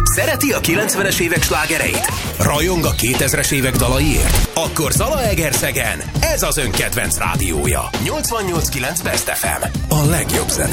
Szereti a 90-es évek slágereit? Rajong a 2000-es évek dalaiért? Akkor Zalaegerszegen ez az ön kedvenc rádiója. 88.9 Best FM. A legjobb zene.